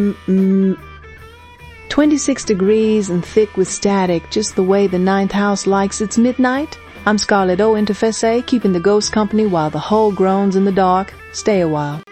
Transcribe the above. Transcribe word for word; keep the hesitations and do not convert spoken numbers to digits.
Mm, twenty-six degrees and thick with static, just the way the ninth house likes its midnight. I'm Scarlett O. Interface, keeping the ghost company while the hull groans in the dark. Stay a while.